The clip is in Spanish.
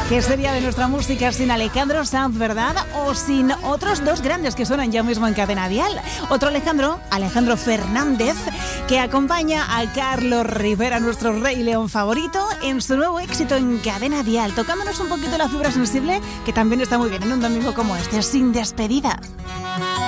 ¿Qué sería de nuestra música sin Alejandro Sanz, verdad? O sin otros dos grandes que suenan ya mismo en Cadena Dial. Otro Alejandro Fernández, que acompaña a Carlos Rivera, nuestro Rey León favorito, en su nuevo éxito en Cadena Dial, tocándonos un poquito la fibra sensible, que también está muy bien en un domingo como este, sin despedida.